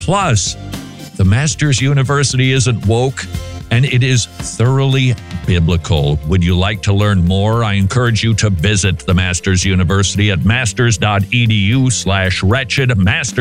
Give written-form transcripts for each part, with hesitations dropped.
Plus, the Masters University isn't woke, and it is thoroughly biblical. Would you like to learn more? I encourage you to visit the Masters University at masters.edu/wretched,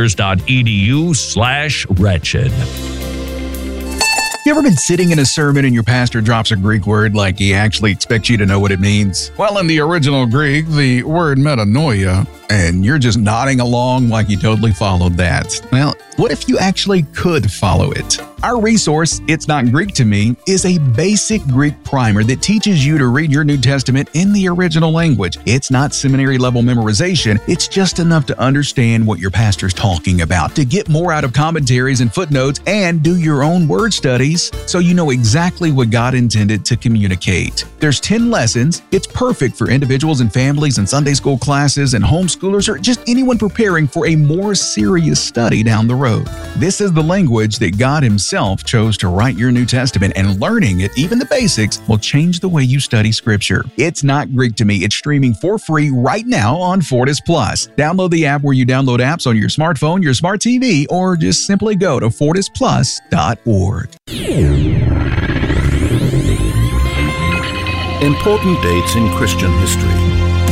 masters.edu/wretched. You ever been sitting in a sermon and your pastor drops a Greek word like he actually expects you to know what it means? Well, in the original Greek, the word metanoia, and you're just nodding along like you totally followed that. Well, what if you actually could follow it? Our resource, It's Not Greek to Me, is a basic Greek primer that teaches you to read your New Testament in the original language. It's not seminary-level memorization. It's just enough to understand what your pastor's talking about, to get more out of commentaries and footnotes, and do your own word studies so you know exactly what God intended to communicate. There's 10 lessons. It's perfect for individuals and families and Sunday school classes and homeschoolers or just anyone preparing for a more serious study down the road. This is the language that God Himself chose to write your New Testament, and learning it, even the basics, will change the way you study Scripture. It's Not Greek to Me. It's streaming for free right now on Fortis Plus. Download the app where you download apps on your smartphone, your smart TV, or just simply go to fortisplus.org. Important dates in Christian history.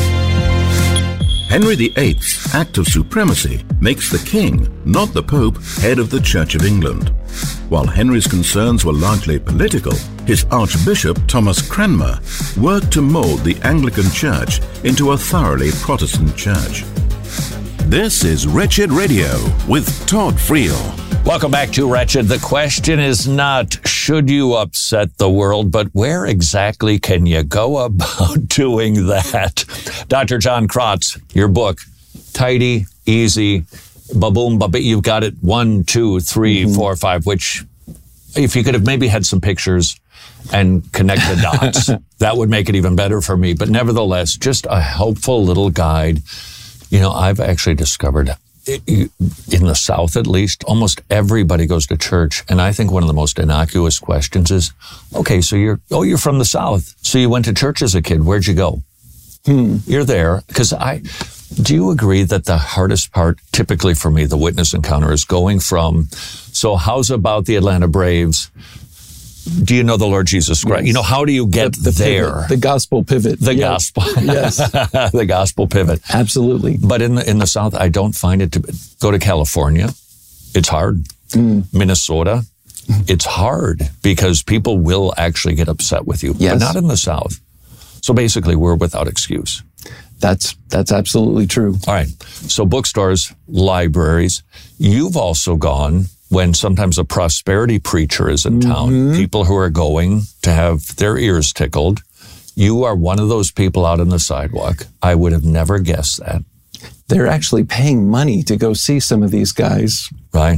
Henry VIII's Act of Supremacy makes the king, not the Pope, head of the Church of England. While Henry's concerns were largely political, his Archbishop Thomas Cranmer worked to mold the Anglican Church into a thoroughly Protestant church. This is Wretched Radio with Todd Friel. Welcome back to Wretched. The question is not, should you upset the world, but where exactly can you go about doing that? Dr. John Krotz, your book, tidy, easy, ba-boom, ba-ba. You've got it 1, 2, 3, 4, 5, which if you could have maybe had some pictures and connect the dots, that would make it even better for me. But nevertheless, just a helpful little guide. You know, I've actually discovered in the South, at least, almost everybody goes to church. And I think one of the most innocuous questions is, okay, so you're from the South. So you went to church as a kid. Where'd you go? You're there. Do you agree that the hardest part, typically for me, the witness encounter, is going from, so how's about the Atlanta Braves? Do you know the Lord Jesus Christ? Yes. You know, how do you get the there? Pivot, the gospel pivot. Gospel. Yes. The gospel pivot. Absolutely. But in the South, I don't find it to go to California. It's hard. Minnesota. It's hard because people will actually get upset with you, but not in the South. So basically, we're without excuse. That's absolutely true. All right. So bookstores, libraries. You've also gone when sometimes a prosperity preacher is in town, people who are going to have their ears tickled. You are one of those people out on the sidewalk. I would have never guessed that. They're actually paying money to go see some of these guys. Right.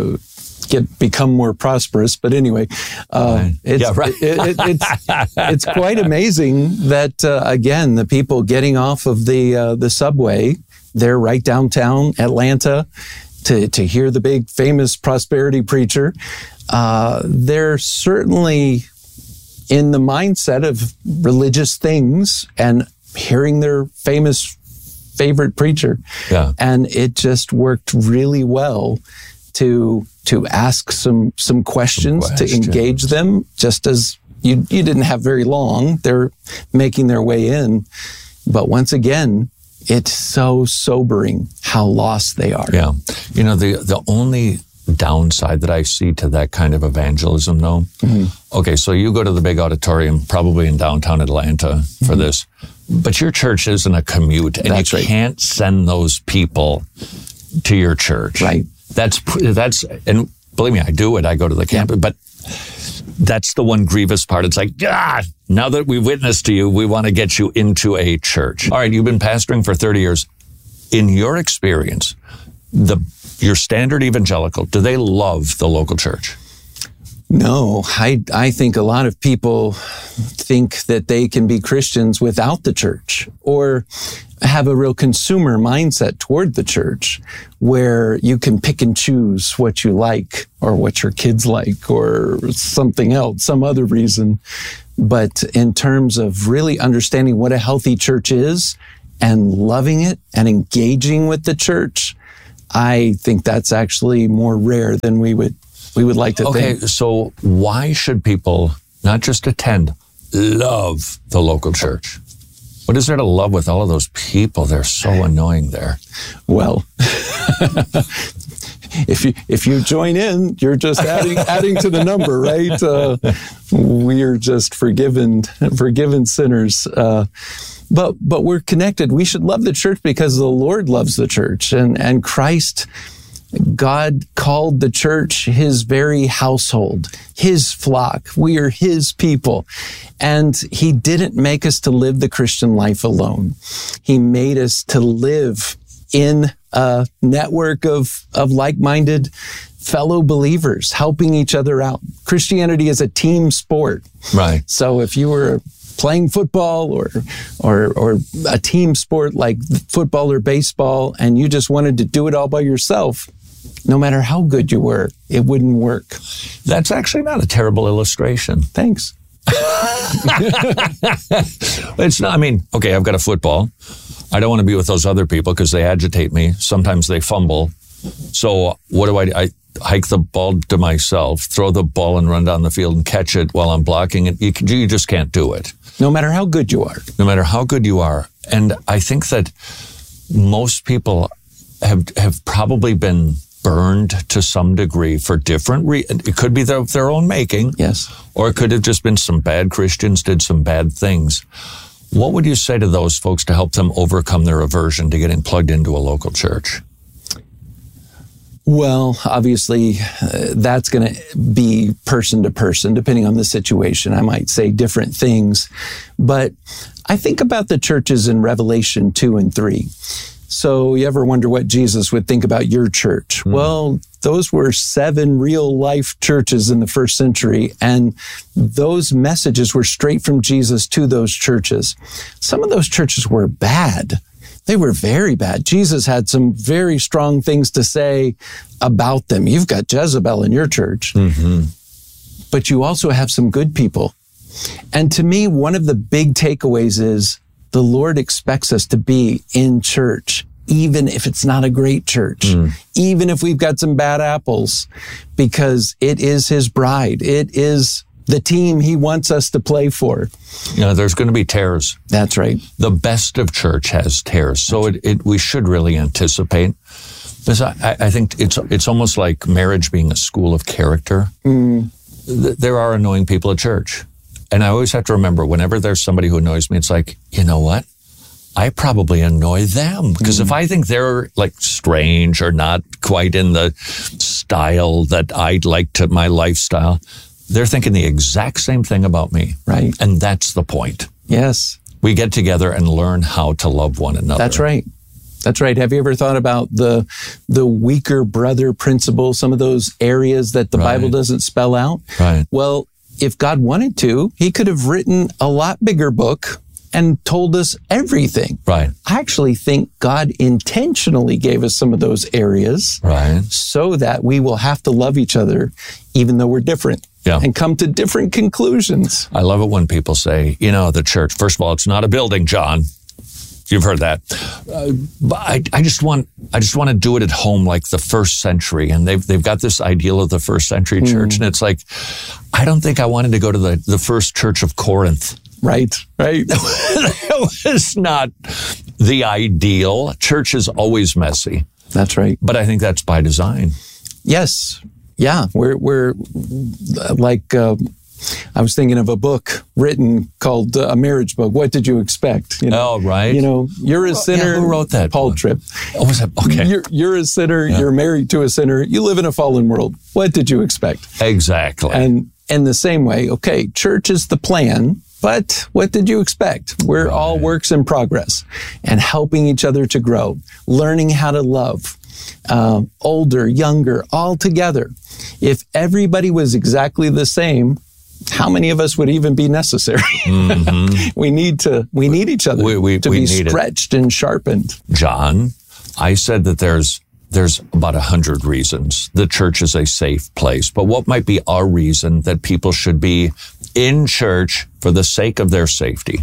Become more prosperous. But anyway, it's quite amazing that, again, the people getting off of the subway, they're right downtown Atlanta to hear the big famous prosperity preacher. They're certainly in the mindset of religious things and hearing their favorite preacher. Yeah. And it just worked really well to ask some questions, to engage them, just as you didn't have very long. They're making their way in. But once again, it's so sobering how lost they are. Yeah. You know, the only downside that I see to that kind of evangelism, though, okay, so you go to the big auditorium, probably in downtown Atlanta for this, but your church isn't a commute, and you can't send those people to your church. Right. That's, and believe me, I do it. I go to the campus, but that's the one grievous part. It's like, now that we've witnessed to you, we want to get you into a church. All right, you've been pastoring for 30 years. In your experience, your standard evangelical, do they love the local church? No, I think a lot of people think that they can be Christians without the church, or have a real consumer mindset toward the church where you can pick and choose what you like or what your kids like or something else, some other reason. But in terms of really understanding what a healthy church is and loving it and engaging with the church, I think that's actually more rare than we would like to think. Okay, so why should people not just attend, love the local church? What is there to love with all of those people? They're so annoying there. Well, if you join in, you're just adding to the number, right? We are just forgiven sinners. But we're connected. We should love the church because the Lord loves the church, and Christ, God called the church his very household, his flock. We are his people. And he didn't make us to live the Christian life alone. He made us to live in a network of like-minded fellow believers, helping each other out. Christianity is a team sport. Right. So if you were playing football or a team sport like football or baseball, and you just wanted to do it all by yourself, no matter how good you were, it wouldn't work. That's actually not a terrible illustration. Thanks. It's not, I mean, okay, I've got a football. I don't want to be with those other people because they agitate me. Sometimes they fumble. So what do? I hike the ball to myself, throw the ball and run down the field and catch it while I'm blocking it. You just can't do it. No matter how good you are. No matter how good you are. And I think that most people have probably been burned to some degree for different reasons. It could be their own making. Yes. Or it could have just been some bad Christians did some bad things. What would you say to those folks to help them overcome their aversion to getting plugged into a local church? Well, obviously, that's going to be person to person, depending on the situation. I might say different things. But I think about the churches in Revelation 2 and 3. So you ever wonder what Jesus would think about your church? Well, those were 7 real-life churches in the first century, and those messages were straight from Jesus to those churches. Some of those churches were bad. They were very bad. Jesus had some very strong things to say about them. You've got Jezebel in your church, but you also have some good people. And to me, one of the big takeaways is the Lord expects us to be in church, even if it's not a great church, even if we've got some bad apples, because it is his bride. It is the team he wants us to play for. You know, there's going to be tears. That's right. The best of church has tears. So we should really anticipate. Because I think it's almost like marriage being a school of character. There are annoying people at church. And I always have to remember, whenever there's somebody who annoys me, it's like, you know what? I probably annoy them. Because if I think they're like strange or not quite in the style that I'd like to, my lifestyle, they're thinking the exact same thing about me. Right. And that's the point. Yes. We get together and learn how to love one another. That's right. That's right. Have you ever thought about the weaker brother principle, some of those areas that the Bible doesn't spell out? Right. Well, if God wanted to, he could have written a lot bigger book and told us everything. Right. I actually think God intentionally gave us some of those areas so that we will have to love each other even though we're different and come to different conclusions. I love it when people say, you know, the church, first of all, it's not a building, John. You've heard that. But I just want to do it at home like the first century. And they've got this ideal of the first century church. And it's like, I don't think I wanted to go to the first church of Corinth. Right. That was not the ideal. Church is always messy. That's right. But I think that's by design. Yes. Yeah. We're like, I was thinking of a book written called A Marriage Book. What did you expect? You know, oh, right. You know, you're a sinner. Yeah, who wrote that? Paul book? Tripp. Oh, was that? Okay. You're a sinner. Yeah. You're married to a sinner. You live in a fallen world. What did you expect? Exactly. And in the same way, okay, church is the plan, but what did you expect? We're all works in progress and helping each other to grow, learning how to love, older, younger, all together. If everybody was exactly the same, how many of us would even be necessary? We need each other to be stretched and sharpened. John, I said that there's about 100 reasons the church is a safe place. But what might be our reason that people should be in church for the sake of their safety?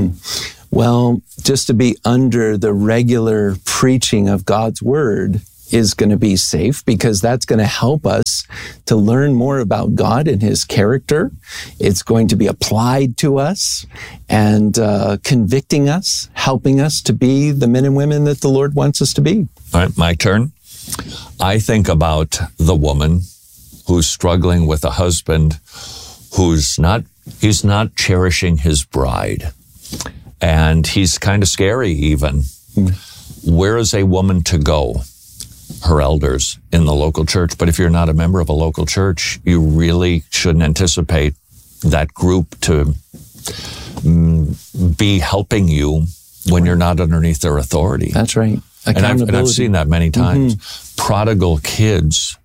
Well, just to be under the regular preaching of God's word is going to be safe, because that's going to help us to learn more about God and his character. It's going to be applied to us and convicting us, helping us to be the men and women that the Lord wants us to be. All right, my turn. I think about the woman who's struggling with a husband he's not cherishing his bride. And he's kind of scary even. Where is a woman to go? Her elders in the local church. But if you're not a member of a local church, you really shouldn't anticipate that group to be helping you when you're not underneath their authority. That's right. And I've seen that many times. Prodigal kids,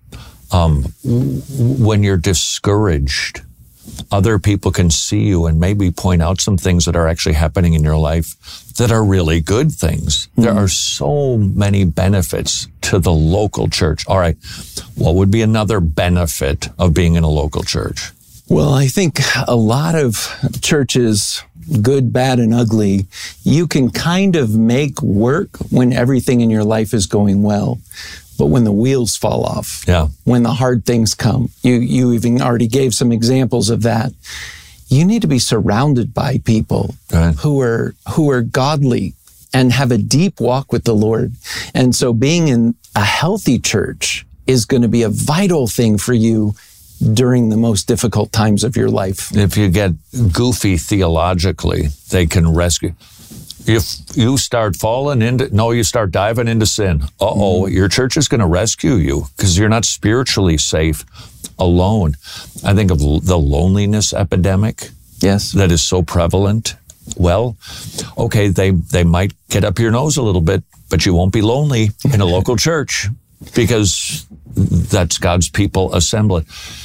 when you're discouraged, other people can see you and maybe point out some things that are actually happening in your life that are really good things. There are so many benefits to the local church. All right, what would be another benefit of being in a local church? Well, I think a lot of churches, good, bad, and ugly, you can kind of make work when everything in your life is going well. But when the wheels fall off, when the hard things come, you even already gave some examples of that. You need to be surrounded by people who are godly and have a deep walk with the Lord. And so being in a healthy church is going to be a vital thing for you during the most difficult times of your life. If you get goofy theologically, they can rescue. If you start you start diving into sin. Your church is going to rescue you because you're not spiritually safe alone. I think of the loneliness epidemic. Yes. That is so prevalent. Well, okay, they might get up your nose a little bit, but you won't be lonely in a local church because that's God's people assembling.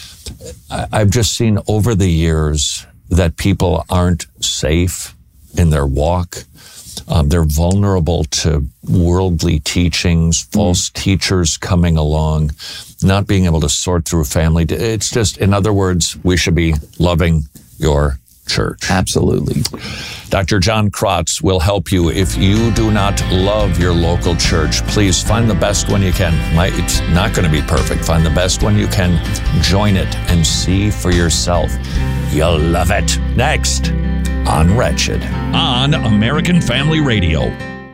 I've just seen over the years that people aren't safe in their walk. They're vulnerable to worldly teachings, false teachers coming along, not being able to sort through family. It's just, in other words, we should be loving your church. Absolutely. Dr. John Krotz will help you. If you do not love your local church, please find the best one you can. It's not going to be perfect. Find the best one you can. Join it and see for yourself. You'll love it. Next on Wretched on American Family Radio.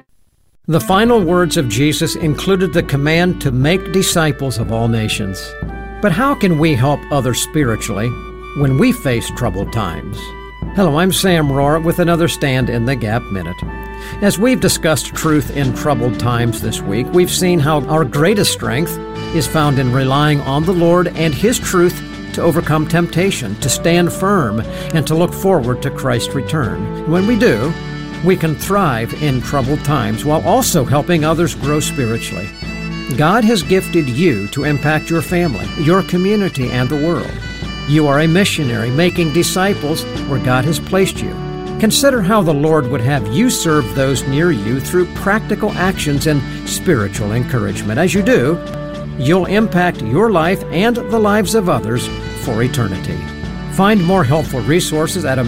The final words of Jesus included the command to make disciples of all nations. But how can we help others spiritually when we face troubled times? Hello, I'm Sam Rohr with another Stand in the Gap Minute. As we've discussed truth in troubled times this week, we've seen how our greatest strength is found in relying on the Lord and His truth to overcome temptation, to stand firm, and to look forward to Christ's return. When we do, we can thrive in troubled times while also helping others grow spiritually. God has gifted you to impact your family, your community, and the world. You are a missionary making disciples where God has placed you. Consider how the Lord would have you serve those near you through practical actions and spiritual encouragement. As you do, you'll impact your life and the lives of others for eternity. Find more helpful resources at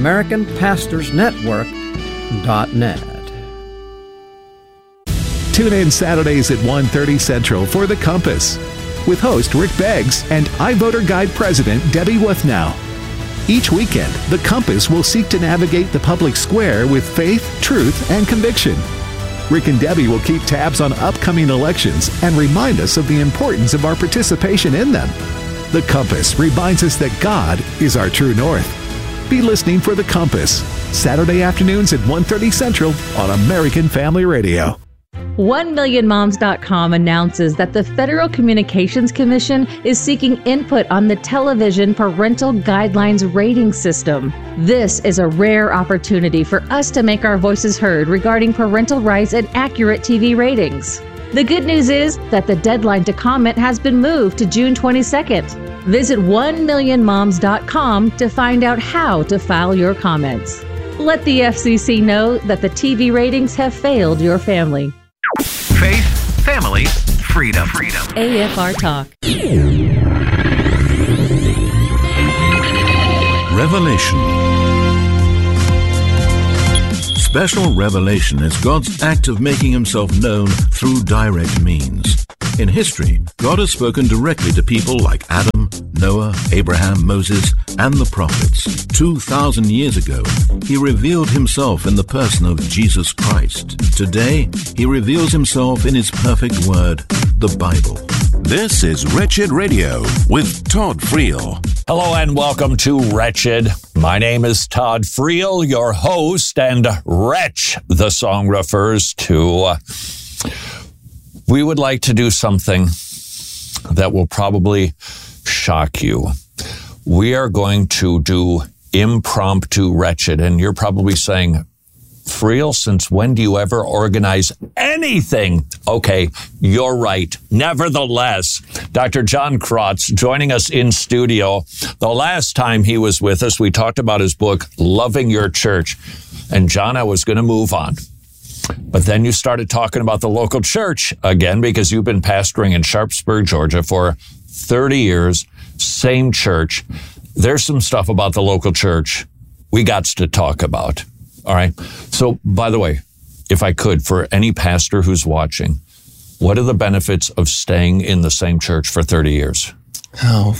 AmericanPastorsNetwork.net. Tune in Saturdays at 1:30 Central for The Compass with host Rick Beggs and iVoter Guide President Debbie Wuthnow. Each weekend, The Compass will seek to navigate the public square with faith, truth, and conviction. Rick and Debbie will keep tabs on upcoming elections and remind us of the importance of our participation in them. The Compass reminds us that God is our true north. Be listening for The Compass, Saturday afternoons at 1:30 Central on American Family Radio. 1millionmoms.com announces that the Federal Communications Commission is seeking input on the Television Parental Guidelines Rating System. This is a rare opportunity for us to make our voices heard regarding parental rights and accurate TV ratings. The good news is that the deadline to comment has been moved to June 22nd. Visit 1millionmoms.com to find out how to file your comments. Let the FCC know that the TV ratings have failed your family. Faith, family, freedom. AFR Talk. Revelation. Special revelation is God's act of making himself known through direct means. In history, God has spoken directly to people like Adam, Noah, Abraham, Moses, and the prophets. 2,000 years ago, he revealed himself in the person of Jesus Christ. Today, he reveals himself in his perfect word, the Bible. This is Wretched Radio with Todd Friel. Hello and welcome to Wretched. My name is Todd Friel, your host, and wretch, the song refers to. We would like to do something that will probably shock you. We are going to do impromptu Wretched, and you're probably saying, Friel, since when do you ever organize anything? Okay, you're right. Nevertheless, Dr. John Krotz joining us in studio. The last time he was with us, we talked about his book, Loving Your Church. And John, I was going to move on. But then you started talking about the local church again, because you've been pastoring in Sharpsburg, Georgia for 30 years, same church. There's some stuff about the local church we got to talk about. All right. So, by the way, if I could, for any pastor who's watching, what are the benefits of staying in the same church for 30 years? Oh,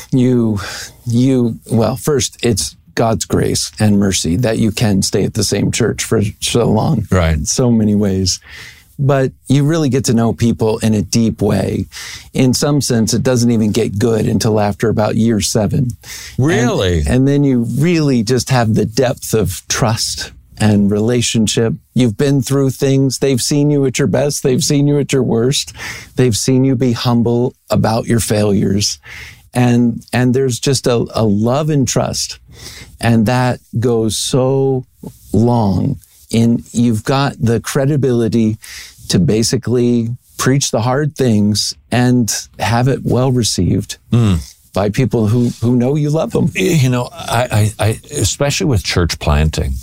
well, first, it's God's grace and mercy that you can stay at the same church for so long. Right. In so many ways. But you really get to know people in a deep way. In some sense, it doesn't even get good until after about year 7. Really? And then you really just have the depth of trust and relationship. You've been through things. They've seen you at your best. They've seen you at your worst. They've seen you be humble about your failures. And there's just a love and trust. And that goes so long. And you've got the credibility to basically preach the hard things and have it well received by people who know you love them. You know, I especially with church planting,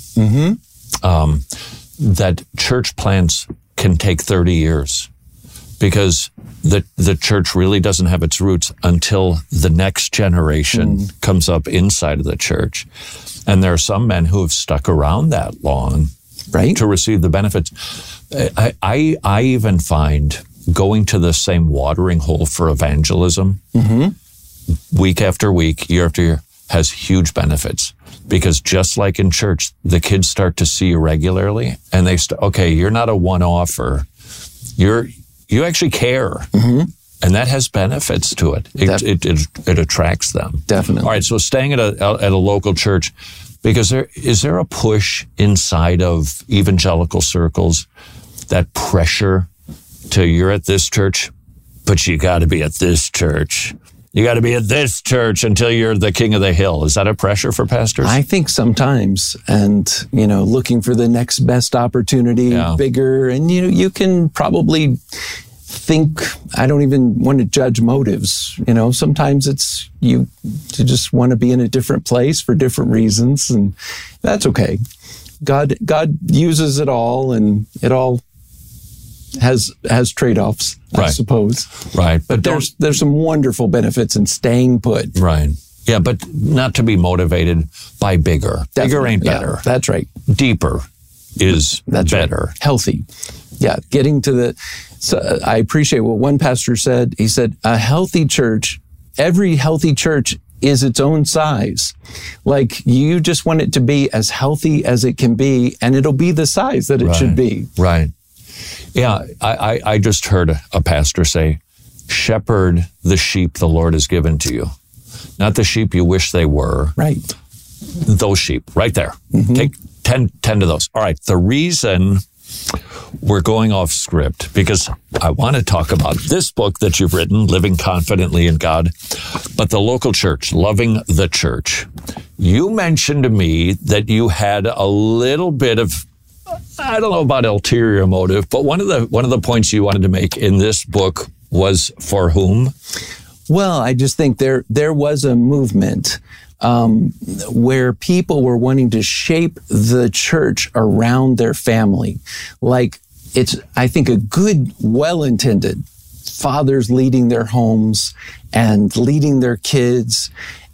that church plants can take 30 years because the church really doesn't have its roots until the next generation comes up inside of the church. And there are some men who have stuck around that long, right, to receive the benefits. I even find going to the same watering hole for evangelism week after week, year after year, has huge benefits. Because just like in church, the kids start to see you regularly, and they okay, you're not a one-offer. You actually care. And that has benefits to it. It attracts them. Definitely. All right, so staying at a local church, because is there a push inside of evangelical circles, that pressure to, you're at this church, but you got to be at this church. You got to be at this church until you're the king of the hill. Is that a pressure for pastors? I think sometimes. And, looking for the next best opportunity, bigger. And, you can probably think, I don't even want to judge motives. Sometimes it's you just want to be in a different place for different reasons. And that's okay. God uses it all, and it all has trade-offs, I suppose. Right. But there's some wonderful benefits in staying put. Right. Yeah, but not to be motivated by bigger. Definitely. Bigger ain't better. Yeah, that's right. Deeper is better. Right. Healthy. Yeah, getting to so I appreciate what one pastor said. He said, every healthy church is its own size. Like, you just want it to be as healthy as it can be, and it'll be the size that it should be. Right. Yeah, I just heard a pastor say, shepherd the sheep the Lord has given to you. Not the sheep you wish they were. Right. Those sheep, right there. Take 10 to those. All right, the reason we're going off script, because I want to talk about this book that you've written, Living Confidently in God, but the local church, Loving the Church. You mentioned to me that you had a little bit of, I don't know about ulterior motive, but one of the points you wanted to make in this book was for whom? Well, I just think there was a movement where people were wanting to shape the church around their family. Like, it's, I think, a good, well-intended fathers leading their homes and leading their kids.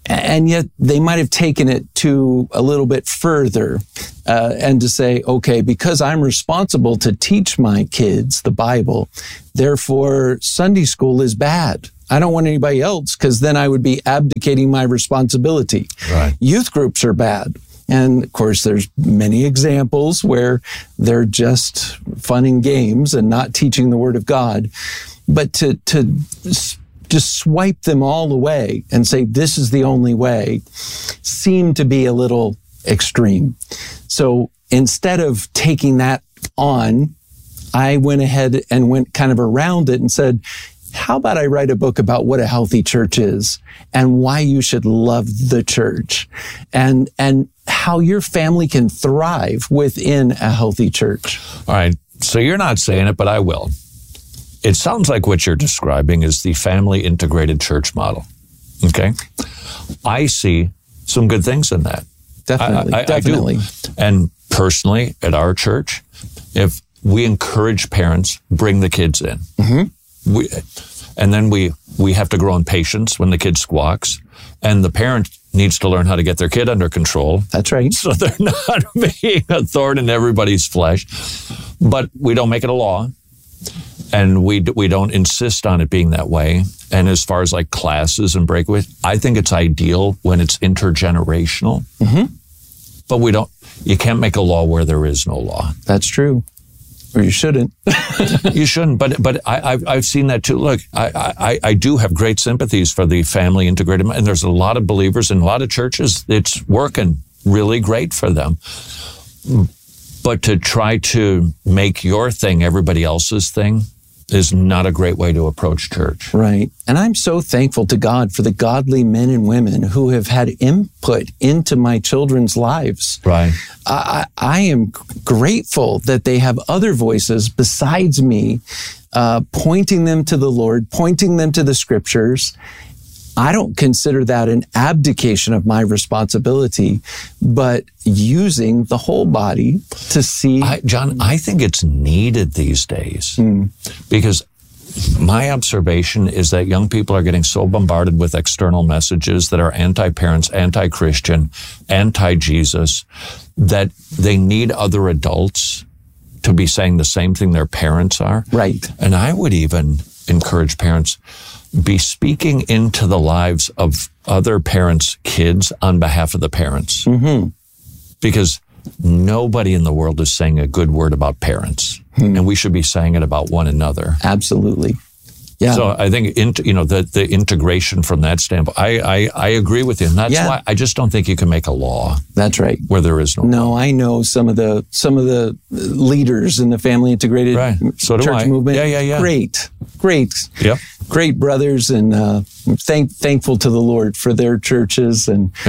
And yet they might have taken it to a little bit further and to say, okay, because I'm responsible to teach my kids the Bible, therefore Sunday school is bad. I don't want anybody else because then I would be abdicating my responsibility. Right. Youth groups are bad. And of course, there's many examples where they're just fun and games and not teaching the Word of God. But to just swipe them all away and say, this is the only way, seemed to be a little extreme. So instead of taking that on, I went ahead and went kind of around it and said, how about I write a book about what a healthy church is and why you should love the church and how your family can thrive within a healthy church. All right. So you're not saying it, but I will. It sounds like what you're describing is the family integrated church model. Okay. I see some good things in that. Definitely. I do. And personally, at our church, if we encourage parents, bring the kids in. Mm-hmm. And then we have to grow in patience when the kid squawks. And the parent needs to learn how to get their kid under control. That's right. So they're not being a thorn in everybody's flesh. But we don't make it a law. And we don't insist on it being that way. And as far as like classes and breakaways, I think it's ideal when it's intergenerational. Mm-hmm. But you can't make a law where there is no law. That's true. Or you shouldn't. You shouldn't. But I've seen that too. Look, I do have great sympathies for the family integrated. And there's a lot of believers in a lot of churches. It's working really great for them. But to try to make your thing everybody else's thing is not a great way to approach church. Right. And I'm so thankful to God for the godly men and women who have had input into my children's lives. Right. I am grateful that they have other voices besides me, pointing them to the Lord, pointing them to the scriptures. I don't consider that an abdication of my responsibility, but using the whole body to see. John, I think it's needed these days because my observation is that young people are getting so bombarded with external messages that are anti-parents, anti-Christian, anti-Jesus, that they need other adults to be saying the same thing their parents are. Right. And I would even encourage parents, be speaking into the lives of other parents' kids on behalf of the parents. Mm-hmm. Because nobody in the world is saying a good word about parents. And we should be saying it about one another. Absolutely. Yeah. So I think, the integration from that standpoint, I agree with you. And that's why I just don't think you can make a law. That's right. Where there is no law. No, I know some of the leaders in the family integrated church movement. Yeah. Great. Yep. Great brothers, and thankful to the Lord for their churches,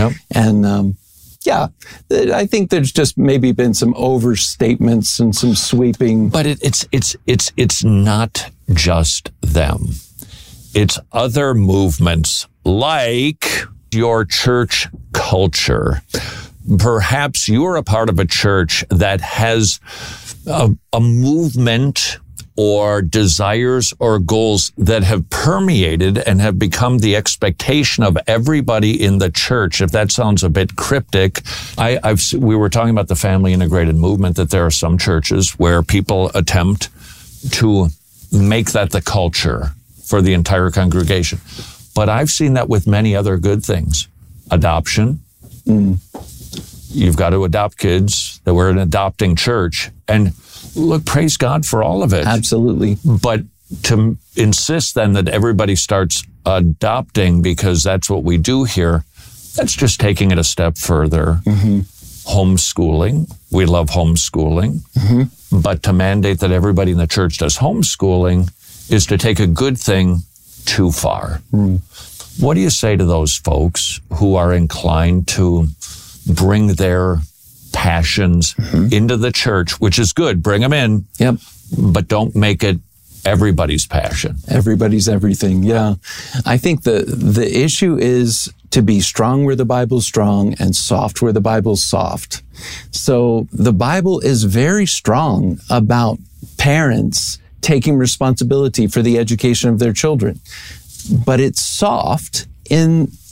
I think there's just maybe been some overstatements and some sweeping. But it's not just them. It's other movements like your church culture. Perhaps you're a part of a church that has a movement or desires or goals that have permeated and have become the expectation of everybody in the church. If that sounds a bit cryptic, we were talking about the family integrated movement, that there are some churches where people attempt to make that the culture for the entire congregation. But I've seen that with many other good things. Adoption. You've got to adopt kids. That we're an adopting church. And look, praise God for all of it. Absolutely. But to insist then that everybody starts adopting because that's what we do here, that's just taking it a step further. Mm-hmm. Homeschooling. We love homeschooling. Mm-hmm. But to mandate that everybody in the church does homeschooling is to take a good thing too far. What do you say to those folks who are inclined to bring their passions into the church, which is good, bring them in, but don't make it everybody's passion. Everybody's everything, yeah. I think the issue is to be strong where the Bible's strong and soft where the Bible's soft. So the Bible is very strong about parents taking responsibility for the education of their children, but it's soft in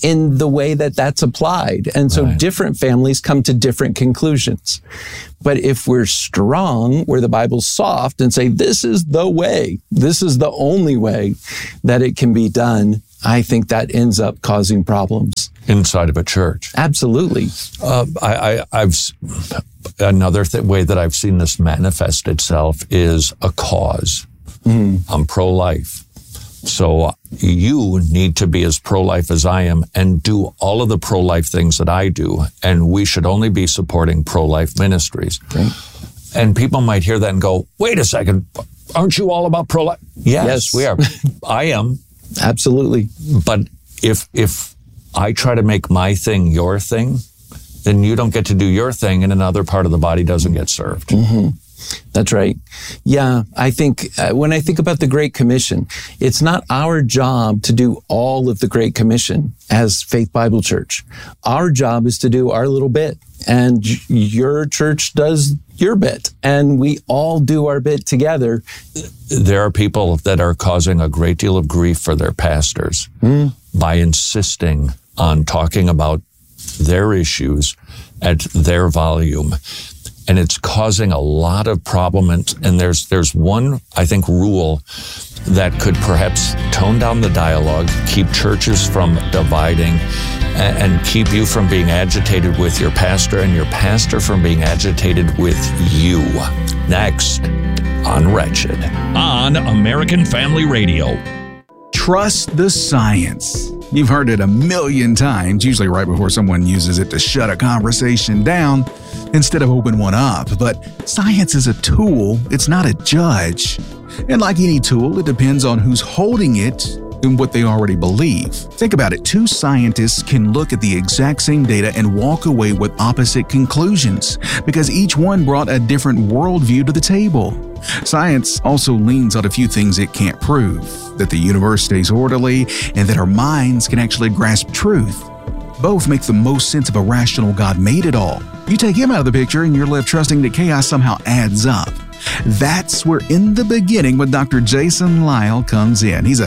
in the way that that's applied. And so different families come to different conclusions. But if we're strong, where the Bible's soft, and say, this is the way, this is the only way that it can be done, I think that ends up causing problems. Inside of a church. Absolutely. Another way that I've seen this manifest itself is a cause. I'm pro-life. So you need to be as pro-life as I am and do all of the pro-life things that I do. And we should only be supporting pro-life ministries. Right. And people might hear that and go, wait a second, aren't you all about pro-life? Yes, we are. I am. Absolutely. But if I try to make my thing your thing, then you don't get to do your thing and another part of the body doesn't get served. That's right. Yeah, I think when I think about the Great Commission, it's not our job to do all of the Great Commission as Faith Bible Church. Our job is to do our little bit, and your church does your bit, and we all do our bit together. There are people that are causing a great deal of grief for their pastors by insisting on talking about their issues at their volume. And it's causing a lot of problem. And there's one, I think, rule that could perhaps tone down the dialogue, keep churches from dividing, and keep you from being agitated with your pastor and your pastor from being agitated with you. Next on Wretched. On American Family Radio. Trust the science. You've heard it a million times, usually right before someone uses it to shut a conversation down instead of open one up. But science is a tool, it's not a judge. And like any tool, it depends on who's holding it and what they already believe. Think about it. Two scientists can look at the exact same data and walk away with opposite conclusions because each one brought a different worldview to the table. Science also leans on a few things it can't prove, that the universe stays orderly and that our minds can actually grasp truth. Both make the most sense of a rational God made it all. You take him out of the picture and you're left trusting that chaos somehow adds up. That's where In the Beginning with Dr. Jason Lisle comes in. He's a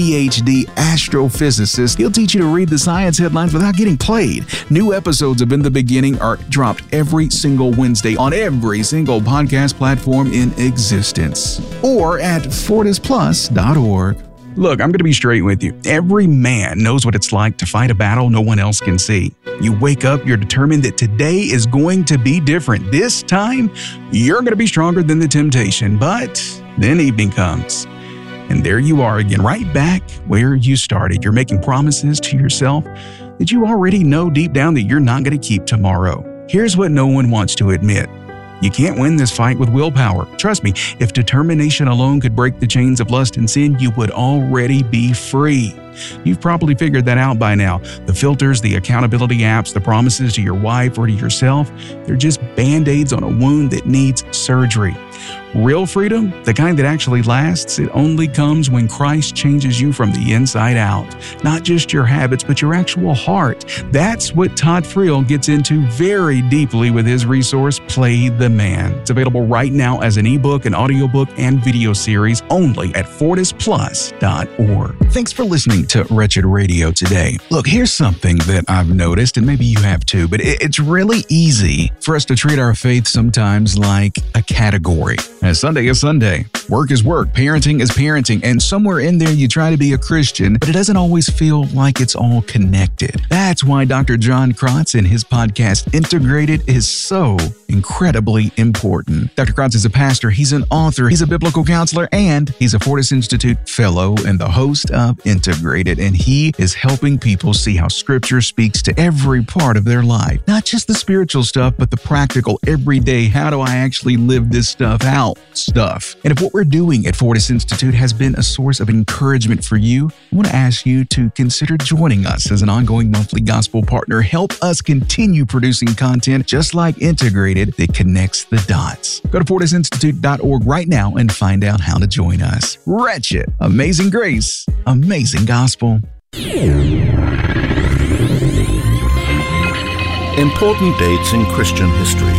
PhD astrophysicist. He'll teach you to read the science headlines without getting played. New episodes of In the Beginning are dropped every single Wednesday on every single podcast platform in existence or at fortisplus.org. Look, I'm going to be straight with you. Every man knows what it's like to fight a battle no one else can see. You wake up, you're determined that today is going to be different. This time, you're going to be stronger than the temptation. But then evening comes, and there you are again, right back where you started. You're making promises to yourself that you already know deep down that you're not going to keep tomorrow. Here's what no one wants to admit. You can't win this fight with willpower. Trust me, if determination alone could break the chains of lust and sin, you would already be free. You've probably figured that out by now. The filters, the accountability apps, the promises to your wife or to yourself, they're just band-aids on a wound that needs surgery. Real freedom, the kind that actually lasts, it only comes when Christ changes you from the inside out. Not just your habits, but your actual heart. That's what Todd Friel gets into very deeply with his resource, Play the Man. It's available right now as an ebook, an audiobook, and video series only at fortisplus.org. Thanks for listening to Wretched Radio today. Look, here's something that I've noticed, and maybe you have too, but it's really easy for us to treat our faith sometimes like a category. As Sunday is Sunday, work is work, parenting is parenting, and somewhere in there you try to be a Christian, but it doesn't always feel like it's all connected. That's why Dr. John Krotz and his podcast Integrated is so incredibly important. Dr. Krotz is a pastor, he's an author, he's a biblical counselor, and he's a Fortis Institute fellow and the host of Integrated, and he is helping people see how Scripture speaks to every part of their life. Not just the spiritual stuff, but the practical, everyday, how do I actually live this stuff out stuff. And if what we're doing at Fortis Institute has been a source of encouragement for you, I want to ask you to consider joining us as an ongoing monthly gospel partner. Help us continue producing content just like Integrated that connects the dots. Go to fortisinstitute.org right now and find out how to join us. Wretched, amazing grace, amazing gospel. Important dates in Christian history.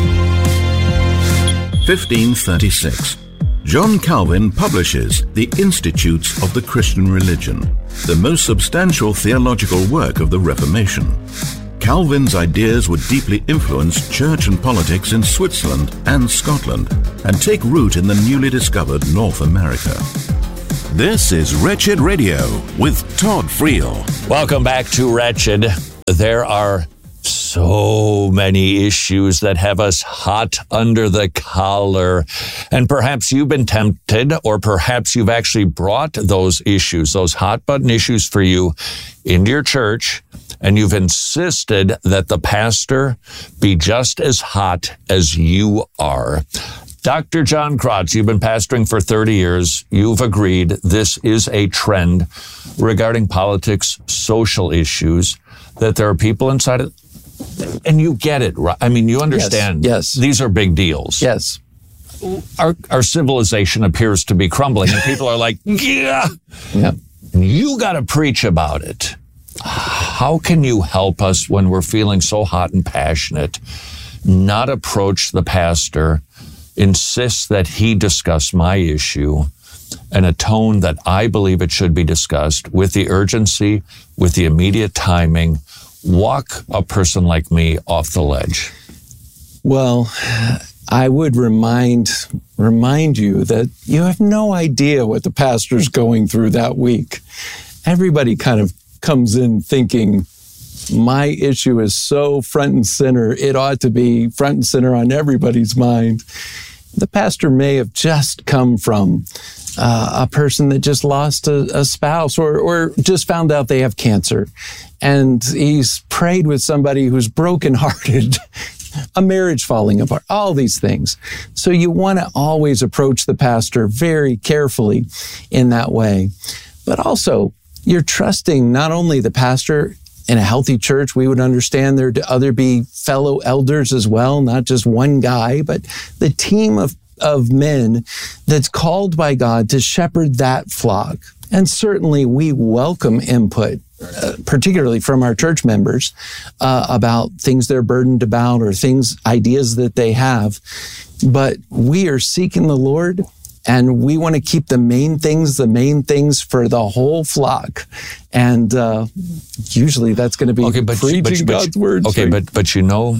1536. John Calvin publishes the Institutes of the Christian Religion. the most substantial theological work of the Reformation. Calvin's ideas would deeply influence church and politics in Switzerland and Scotland and take root in the newly discovered North America. This is Wretched Radio with Todd Friel. Welcome back to Wretched. There are so many issues that have us hot under the collar. And perhaps you've been tempted, or perhaps you've actually brought those issues, those hot button issues for you into your church, and you've insisted that the pastor be just as hot as you are. Dr. John Krotz, you've been pastoring for 30 years. You've agreed this is a trend regarding politics, social issues, that there are people inside it. And you get it, right? I mean, you understand. Yes. These are big deals. Yes. Our civilization appears to be crumbling, and people are like, yeah. You got to preach about it. How can you help us when we're feeling so hot and passionate, not approach the pastor, insist that he discuss my issue, and a tone that I believe it should be discussed with the urgency, with the immediate timing, walk a person like me off the ledge? Well, I would remind you that you have no idea what the pastor's going through that week. Everybody kind of comes in thinking, my issue is so front and center, it ought to be front and center on everybody's mind. The pastor may have just come from a person that just lost a spouse or just found out they have cancer. And he's prayed with somebody who's brokenhearted, a marriage falling apart, all these things. So you want to always approach the pastor very carefully in that way. But also, you're trusting not only the pastor. In a healthy church, we would understand there to other be fellow elders as well, not just one guy, but the team of men that's called by God to shepherd that flock. And certainly we welcome input, particularly from our church members, about things they're burdened about or ideas that they have. But we are seeking the Lord, and we want to keep the main things for the whole flock. And usually that's going to be preaching God's word. Okay, but you know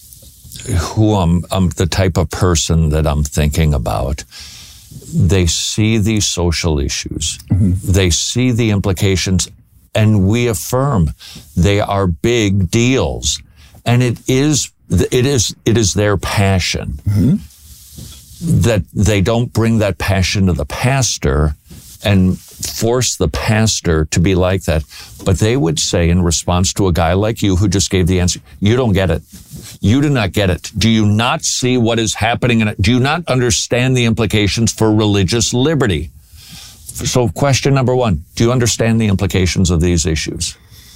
who I'm the type of person that I'm thinking about. They see these social issues. Mm-hmm. They see the implications, and we affirm they are big deals. And it is their passion. Mm-hmm. That they don't bring that passion to the pastor and force the pastor to be like that. But they would say in response to a guy like you who just gave the answer, you don't get it. You do not get it. Do you not see what is happening? Do you not understand the implications for religious liberty? So question number one, do you understand the implications of these issues?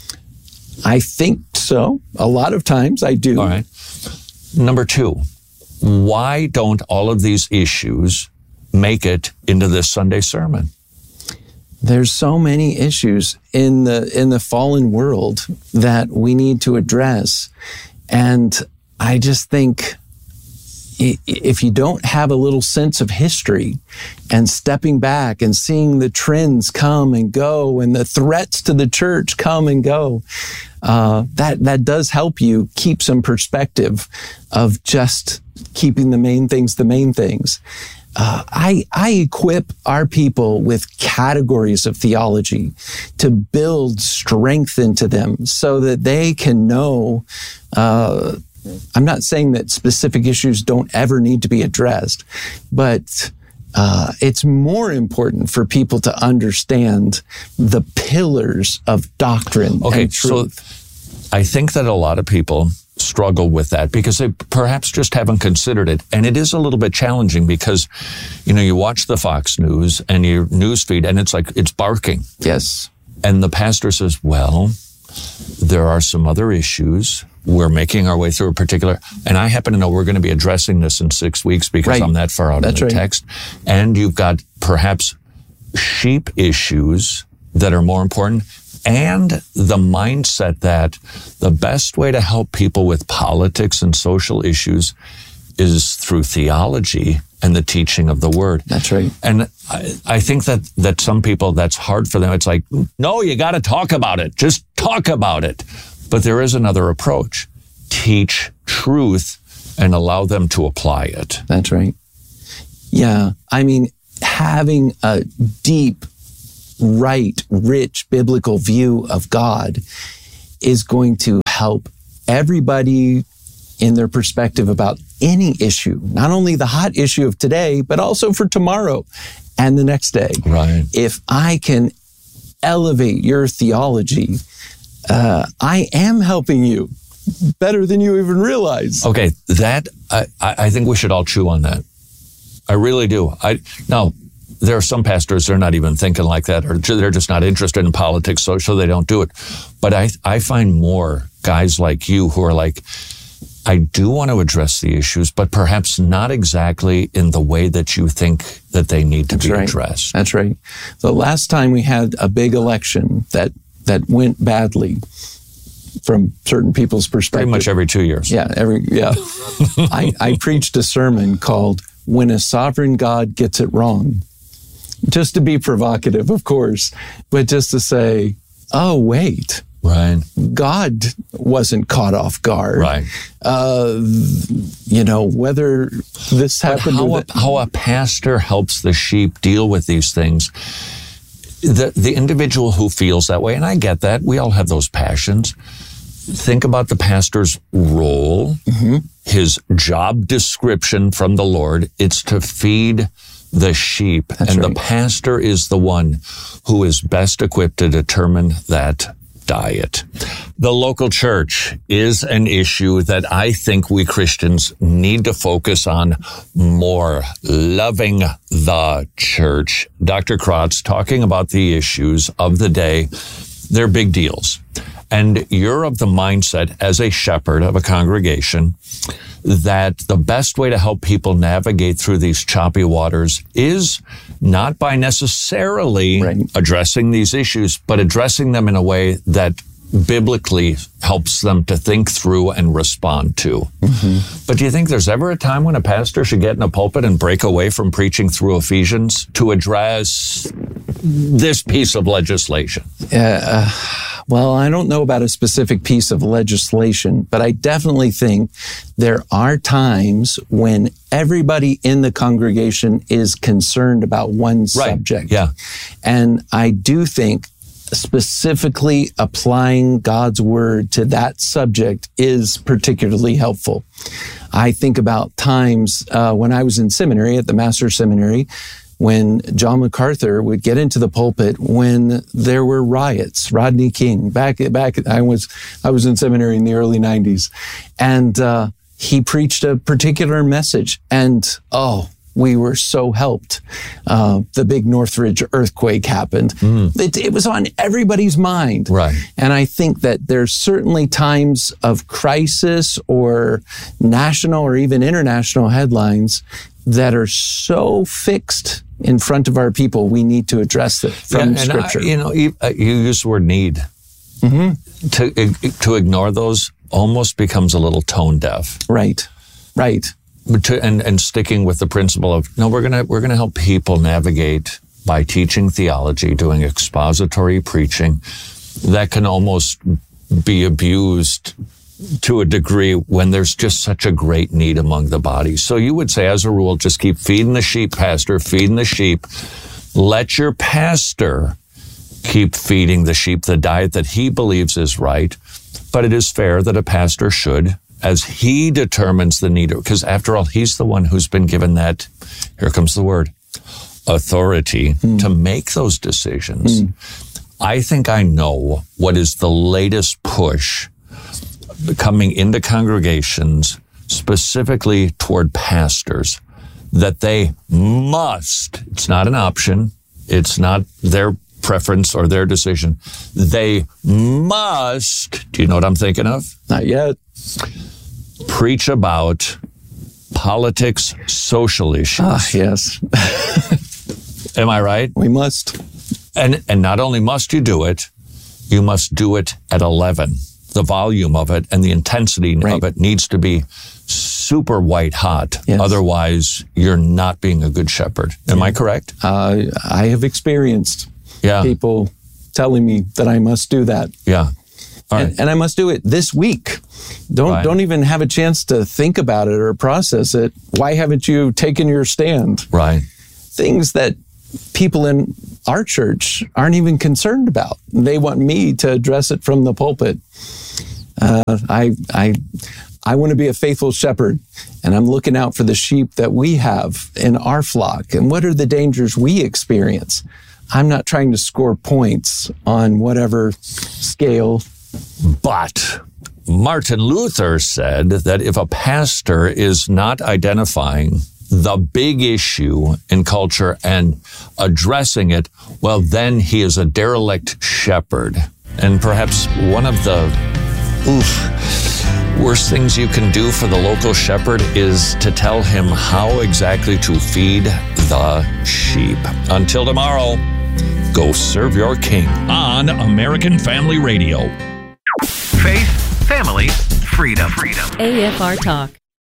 I think so. A lot of times I do. All right. Number two, why don't all of these issues make it into this Sunday sermon? There's so many issues in the fallen world that we need to address. And I just think if you don't have a little sense of history and stepping back and seeing the trends come and go and the threats to the church come and go, that does help you keep some perspective of just keeping the main things. I equip our people with categories of theology to build strength into them so that they can know. I'm not saying that specific issues don't ever need to be addressed, but it's more important for people to understand the pillars of doctrine and truth. So I think that a lot of people struggle with that because they perhaps just haven't considered it. And it is a little bit challenging because, you watch the Fox News and your news feed and it's like, it's barking. Yes. And the pastor says, well, there are some other issues. We're making our way through a particular, and I happen to know we're going to be addressing this in 6 weeks because I'm that far out in the text. And you've got perhaps sheep issues that are more important, and the mindset that the best way to help people with politics and social issues is through theology and the teaching of the word. That's right. And I think that some people, that's hard for them. It's like, no, you got to talk about it. Just talk about it. But there is another approach. Teach truth and allow them to apply it. That's right. Yeah. I mean, having a deep, right, rich biblical view of God is going to help everybody in their perspective about any issue, not only the hot issue of today, but also for tomorrow and the next day. Right. If I can elevate your theology, I am helping you better than you even realize. Okay, that, I think we should all chew on that. I really do. Now, there are some pastors, they're not even thinking like that, or they're just not interested in politics, so they don't do it. But I find more guys like you who are like, I do want to address the issues, but perhaps not exactly in the way that you think that they need to be addressed. That's right. The last time we had a big election that went badly from certain people's perspective. Pretty much every 2 years. Yeah, I preached a sermon called When a Sovereign God Gets It Wrong. Just to be provocative, of course, but just to say, oh, wait. Right. God wasn't caught off guard. Right. Whether this happened. How a pastor helps the sheep deal with these things. The individual who feels that way, and I get that, we all have those passions. Think about the pastor's role, his job description from the Lord. It's to feed the sheep. That's right. The pastor is the one who is best equipped to determine that diet. The local church is an issue that I think we Christians need to focus on more. Loving the church. Dr. Kratz talking about the issues of the day. They're big deals. And you're of the mindset as a shepherd of a congregation that the best way to help people navigate through these choppy waters is not by necessarily addressing these issues, but addressing them in a way that biblically helps them to think through and respond to. But do you think there's ever a time when a pastor should get in a pulpit and break away from preaching through Ephesians to address this piece of legislation? Well, I don't know about a specific piece of legislation, but I definitely think there are times when everybody in the congregation is concerned about one subject. Yeah. And I do think specifically applying God's word to that subject is particularly helpful. I think about times when I was in seminary, at the Master's Seminary, when John MacArthur would get into the pulpit when there were riots. Rodney King, back I was in seminary in the early 90s, and he preached a particular message, and we were so helped. The big Northridge earthquake happened. It was on everybody's mind. Right. And I think that there's certainly times of crisis or national or even international headlines that are so fixed in front of our people, we need to address it from Scripture. You use the word need. To ignore those almost becomes a little tone deaf. Right. And sticking with the principle of, no, we're gonna help people navigate by teaching theology, doing expository preaching that can almost be abused to a degree when there's just such a great need among the body. So you would say, as a rule, just keep feeding the sheep, pastor, feeding the sheep. Let your pastor keep feeding the sheep the diet that he believes is right. But it is fair that a pastor should, as he determines the need, because after all, he's the one who's been given that, here comes the word, authority to make those decisions. I think I know what is the latest push coming into congregations, specifically toward pastors, that they must, it's not an option, it's not their preference or their decision, they must, do you know what I'm thinking of? Not yet. Preach about politics, social issues. Yes. Am I right? We must. And not only must you do it, you must do it at 11. The volume of it and the intensity of it needs to be super white hot. Yes. Otherwise, you're not being a good shepherd. Am I correct? I have experienced Yeah. people telling me that I must do that. Yeah. All right. And I must do it this week. Don't even have a chance to think about it or process it. Why haven't you taken your stand? Right. Things that people in our church aren't even concerned about. They want me to address it from the pulpit. I want to be a faithful shepherd, and I'm looking out for the sheep that we have in our flock. And what are the dangers we experience? I'm not trying to score points on whatever scale. But Martin Luther said that if a pastor is not identifying the big issue in culture and addressing it, well, then he is a derelict shepherd. And perhaps one of the worst things you can do for the local shepherd is to tell him how exactly to feed the sheep. Until tomorrow, go serve your king. On American Family Radio. Faith, family, freedom. AFR Talk.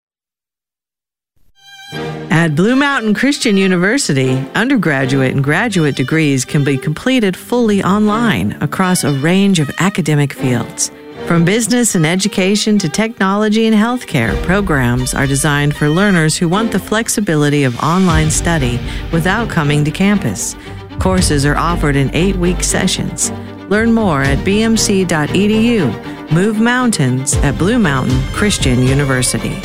At Blue Mountain Christian University, undergraduate and graduate degrees can be completed fully online across a range of academic fields. From business and education to technology and healthcare, programs are designed for learners who want the flexibility of online study without coming to campus. Courses are offered in 8-week sessions. Learn more at bmc.edu. Move mountains at Blue Mountain Christian University.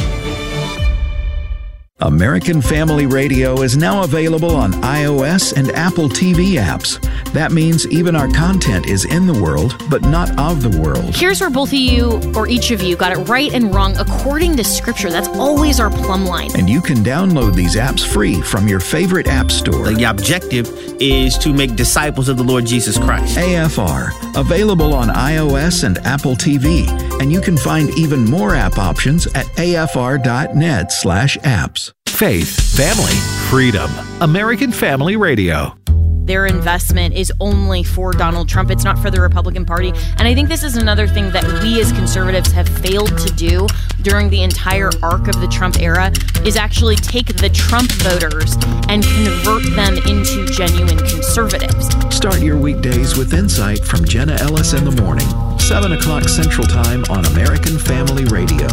American Family Radio is now available on iOS and Apple TV apps. That means even our content is in the world, but not of the world. Here's where both of you, or each of you, got it right and wrong according to Scripture. That's always our plumb line. And you can download these apps free from your favorite app store. The objective is to make disciples of the Lord Jesus Christ. AFR, available on iOS and Apple TV. And you can find even more app options at afr.net/apps. Faith, family, freedom. American Family Radio. Their investment is only for Donald Trump. It's not for the Republican Party. And I think this is another thing that we as conservatives have failed to do during the entire arc of the Trump era is actually take the Trump voters and convert them into genuine conservatives. Start your weekdays with insight from Jenna Ellis in the morning, 7 o'clock Central Time on American Family Radio.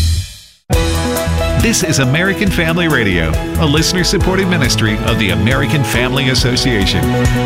This is American Family Radio, a listener-supported ministry of the American Family Association.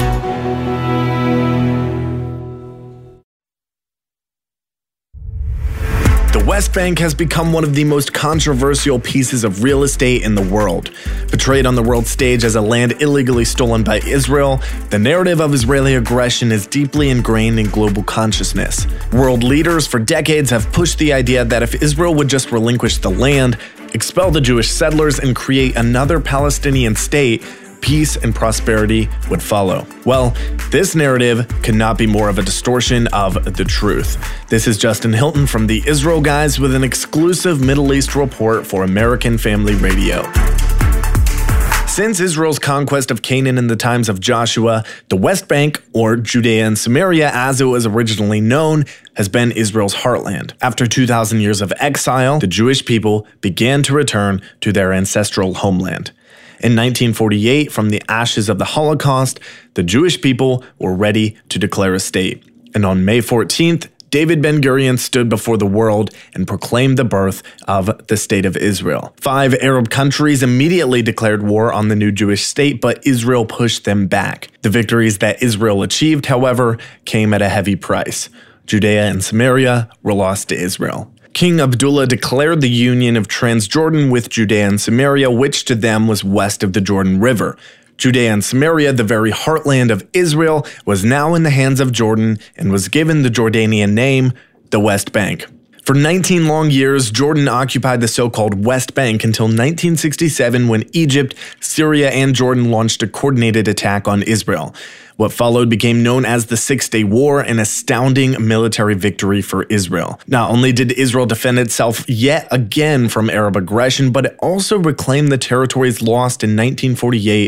The West Bank has become one of the most controversial pieces of real estate in the world. Portrayed on the world stage as a land illegally stolen by Israel, the narrative of Israeli aggression is deeply ingrained in global consciousness. World leaders for decades have pushed the idea that if Israel would just relinquish the land, expel the Jewish settlers, and create another Palestinian state, peace and prosperity would follow. Well, this narrative could not be more of a distortion of the truth. This is Justin Hilton from the Israel Guys with an exclusive Middle East report for American Family Radio. Since Israel's conquest of Canaan in the times of Joshua, the West Bank, or Judea and Samaria as it was originally known, has been Israel's heartland. After 2,000 years of exile, the Jewish people began to return to their ancestral homeland. In 1948, from the ashes of the Holocaust, the Jewish people were ready to declare a state. And on May 14th, David Ben-Gurion stood before the world and proclaimed the birth of the State of Israel. 5 Arab countries immediately declared war on the new Jewish state, but Israel pushed them back. The victories that Israel achieved, however, came at a heavy price. Judea and Samaria were lost to Israel. King Abdullah declared the union of Transjordan with Judea and Samaria, which to them was west of the Jordan River. Judea and Samaria, the very heartland of Israel, was now in the hands of Jordan and was given the Jordanian name, the West Bank. For 19 long years, Jordan occupied the so-called West Bank until 1967 when Egypt, Syria, and Jordan launched a coordinated attack on Israel. What followed became known as the Six-Day War, an astounding military victory for Israel. Not only did Israel defend itself yet again from Arab aggression, but it also reclaimed the territories lost in 1948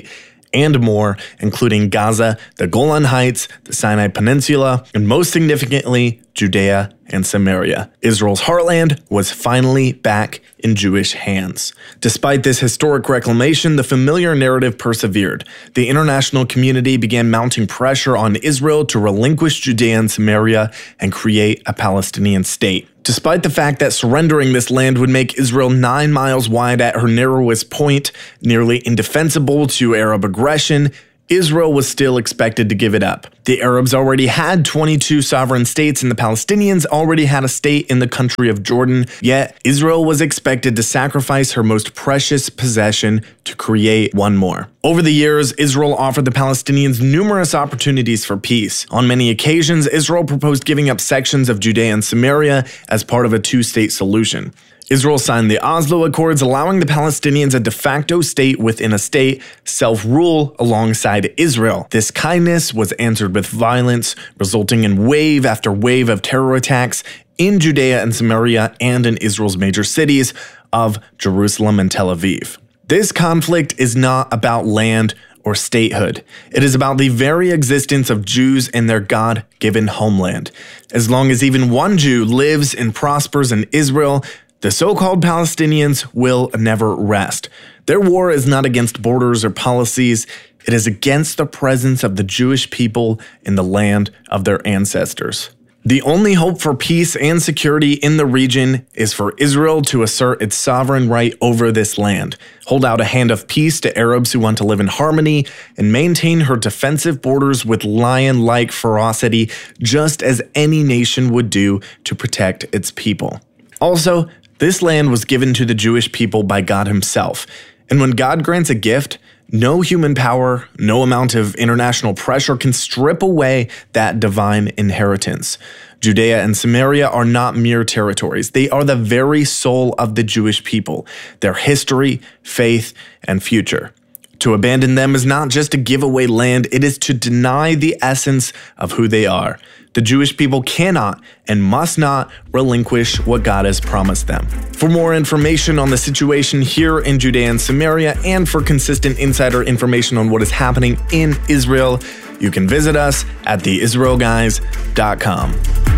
and more, including Gaza, the Golan Heights, the Sinai Peninsula, and most significantly, Judea and Samaria. Israel's heartland was finally back in Jewish hands. Despite this historic reclamation, the familiar narrative persevered. The international community began mounting pressure on Israel to relinquish Judea and Samaria and create a Palestinian state. Despite the fact that surrendering this land would make Israel 9 miles wide at her narrowest point, nearly indefensible to Arab aggression, Israel was still expected to give it up. The Arabs already had 22 sovereign states and the Palestinians already had a state in the country of Jordan, yet Israel was expected to sacrifice her most precious possession to create one more. Over the years, Israel offered the Palestinians numerous opportunities for peace. On many occasions, Israel proposed giving up sections of Judea and Samaria as part of a two-state solution. Israel signed the Oslo Accords, allowing the Palestinians a de facto state within a state, self-rule alongside Israel. This kindness was answered with violence, resulting in wave after wave of terror attacks in Judea and Samaria and in Israel's major cities of Jerusalem and Tel Aviv. This conflict is not about land or statehood. It is about the very existence of Jews and their God-given homeland. As long as even one Jew lives and prospers in Israel, the so-called Palestinians will never rest. Their war is not against borders or policies. It is against the presence of the Jewish people in the land of their ancestors. The only hope for peace and security in the region is for Israel to assert its sovereign right over this land, hold out a hand of peace to Arabs who want to live in harmony, and maintain her defensive borders with lion-like ferocity, just as any nation would do to protect its people. Also, this land was given to the Jewish people by God himself. And when God grants a gift, no human power, no amount of international pressure can strip away that divine inheritance. Judea and Samaria are not mere territories. They are the very soul of the Jewish people, their history, faith, and future. To abandon them is not just to give away land, it is to deny the essence of who they are. The Jewish people cannot and must not relinquish what God has promised them. For more information on the situation here in Judea and Samaria and for consistent insider information on what is happening in Israel, you can visit us at theisraelguys.com.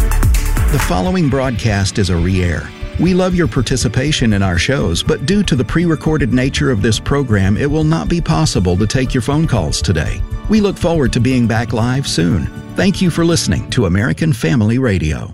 The following broadcast is a re-air. We love your participation in our shows, but due to the pre-recorded nature of this program, it will not be possible to take your phone calls today. We look forward to being back live soon. Thank you for listening to American Family Radio.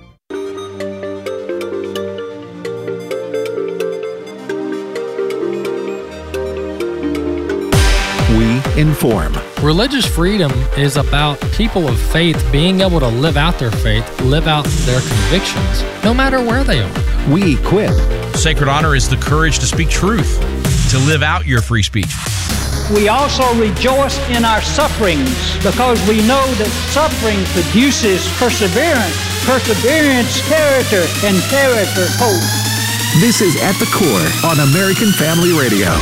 We inform. Religious freedom is about people of faith being able to live out their faith, live out their convictions, no matter where they are. We equip. Sacred honor is the courage to speak truth, to live out your free speech. We also rejoice in our sufferings because we know that suffering produces perseverance, perseverance, character, and character, hope. This is At the Core on American Family Radio.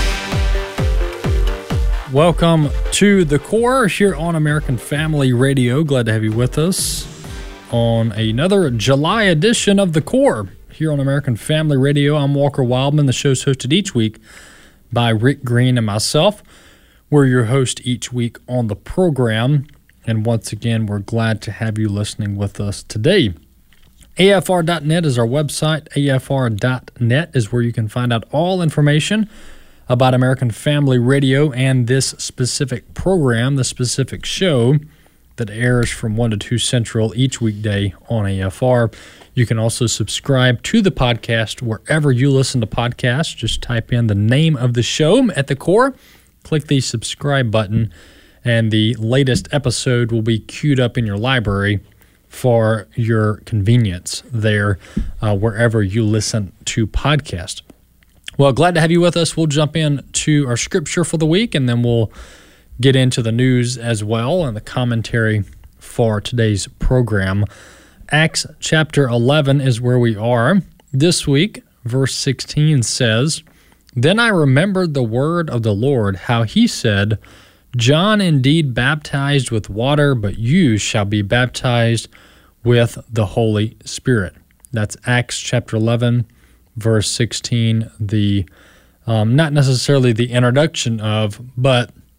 Welcome to The Core here on American Family Radio. Glad to have you with us on another July edition of The Core here on American Family Radio. I'm Walker Wildman. The show's hosted each week by Rick Green and myself. We're your host each week on the program. And once again, we're glad to have you listening with us today. AFR.net is our website. AFR.net is where you can find out all information about American Family Radio and this specific program, the specific show that airs from 1 to 2 Central each weekday on AFR. You can also subscribe to the podcast wherever you listen to podcasts. Just type in the name of the show at the core, click the subscribe button, and the latest episode will be queued up in your library for your convenience there, wherever you listen to podcasts. Well, glad to have you with us. We'll jump in to our scripture for the week, and then we'll get into the news as well and the commentary for today's program. Acts chapter 11 is where we are. This week, verse 16 says, "Then I remembered the word of the Lord, how he said, John indeed baptized with water, but you shall be baptized with the Holy Spirit." That's Acts chapter 11. Verse 16, the not necessarily the introduction of, but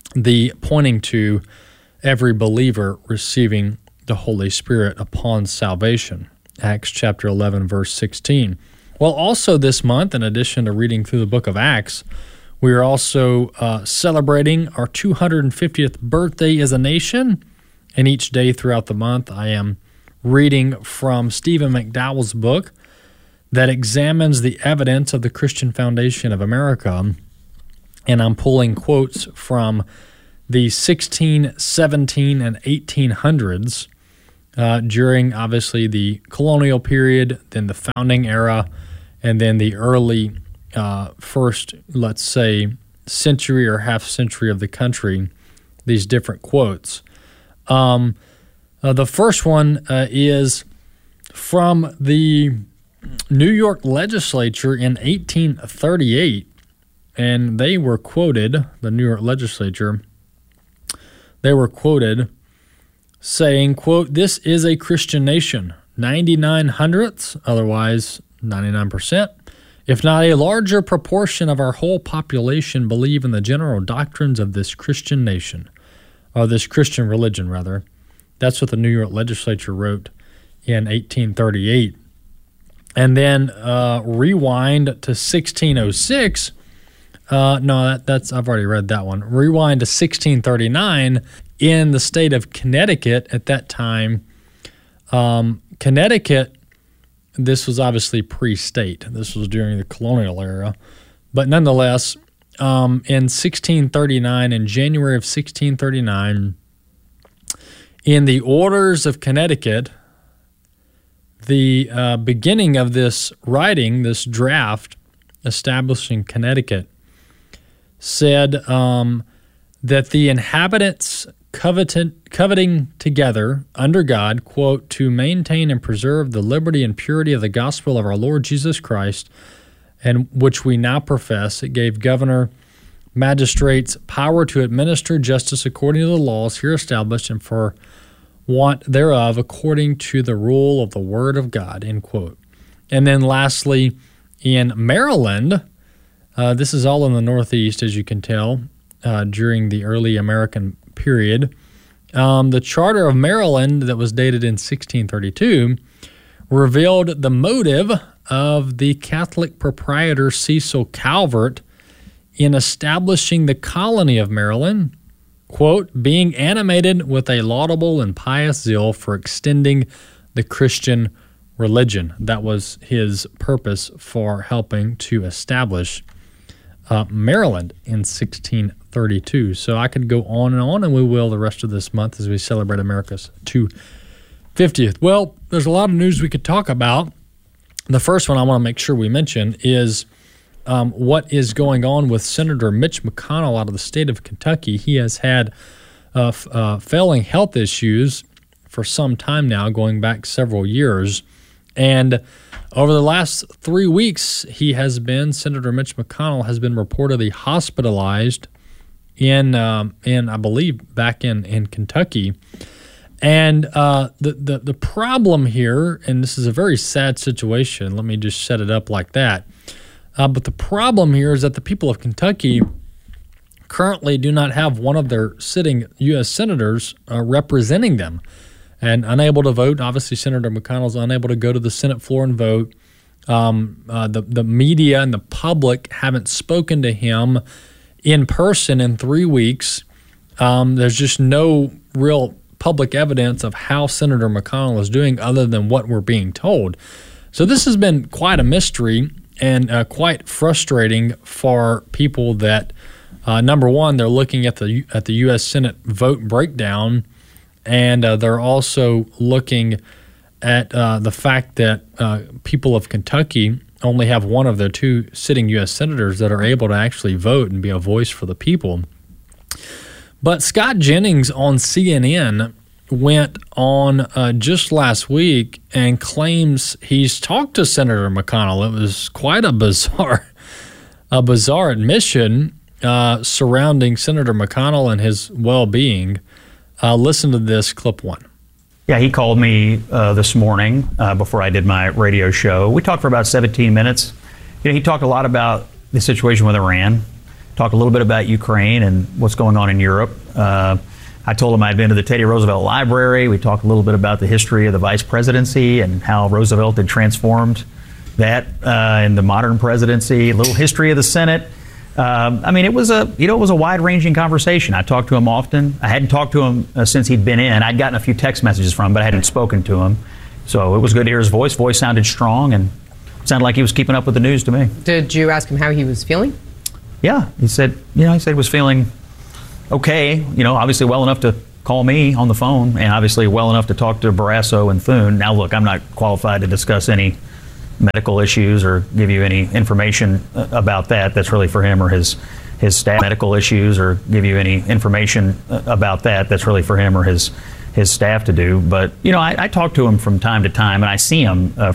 the pointing to every believer receiving the Holy Spirit upon salvation. Acts chapter 11, verse 16. Well, also this month, in addition to reading through the book of Acts, we are also celebrating our 250th birthday as a nation. And each day throughout the month, I am reading from Stephen McDowell's book that examines the evidence of the Christian foundation of America. And I'm pulling quotes from the 16, 17, and 1800s during, obviously, the colonial period, then the founding era, and then the early first, let's say, century or half century of the country, these different quotes. The first one is from the New York legislature in 1838, and they were quoted, the New York legislature, they were quoted saying, quote, "This is a Christian nation, 99 hundredths, otherwise 99%, if not a larger proportion of our whole population believe in the general doctrines of this Christian nation," or this Christian religion, rather. That's what the New York legislature wrote in 1838. And then rewind to 1606. That's I've already read that one. Rewind to 1639 in the state of Connecticut at that time. Connecticut, this was obviously pre-state. This was during the colonial era. But nonetheless, in 1639, in January of 1639, in the Orders of Connecticut, the beginning of this writing, this draft establishing Connecticut, said that the inhabitants coveting together under God, quote, "to maintain and preserve the liberty and purity of the gospel of our Lord Jesus Christ, and which we now profess, it gave governor, magistrates power to administer justice according to the laws here established, and for want thereof according to the rule of the word of God," end quote. And then lastly, in Maryland, this is all in the Northeast, as you can tell, during the early American period. The Charter of Maryland that was dated in 1632 revealed the motive of the Catholic proprietor Cecil Calvert in establishing the colony of Maryland, quote, "being animated with a laudable and pious zeal for extending the Christian religion." That was his purpose for helping to establish Maryland in 1632. So I could go on, and we will the rest of this month as we celebrate America's 250th. Well, there's a lot of news we could talk about. The first one I want to make sure we mention is what is going on with Senator Mitch McConnell out of the state of Kentucky. He has had failing health issues for some time now, going back several years. And over the last 3 weeks, Senator Mitch McConnell has been reportedly hospitalized in I believe, back in Kentucky. And the problem here, and this is a very sad situation, let me just set it up like that. But the problem here is that the people of Kentucky currently do not have one of their sitting U.S. senators representing them and unable to vote. Obviously, Senator McConnell's unable to go to the Senate floor and vote. The media and the public haven't spoken to him in person in 3 weeks. There's just no real public evidence of how Senator McConnell is doing other than what we're being told. So this has been quite a mystery and quite frustrating for people that, number one, they're looking at the U.S. Senate vote breakdown, and they're also looking at the fact that people of Kentucky only have one of their two sitting U.S. senators that are able to actually vote and be a voice for the people. But Scott Jennings on CNN went on just last week and claims he's talked to Senator McConnell. It was quite a bizarre admission surrounding Senator McConnell and his well-being. Listen to this, clip one. Yeah, he called me this morning before I did my radio show. We talked for about 17 minutes. He talked a lot about the situation with Iran, talked talked a little bit about Ukraine and what's going on in Europe. I told him I'd been to the Teddy Roosevelt Library. We talked a little bit about the history of the vice presidency and how Roosevelt had transformed that in the modern presidency. A little history of the Senate. It was a wide-ranging conversation. I talked to him often. I hadn't talked to him since he'd been in. I'd gotten a few text messages from him, but I hadn't spoken to him. So it was good to hear his voice. Voice sounded strong and sounded like he was keeping up with the news to me. Did you ask him how he was feeling? Yeah, he said he was feeling okay. Obviously well enough to call me on the phone, and obviously well enough to talk to Barrasso and Thune. Now, look, I'm not qualified to discuss any medical issues or give you any information about that. That's really for him or his staff. Medical issues or give you any information about that. That's really for him or his staff to do. But I talk to him from time to time, and I see him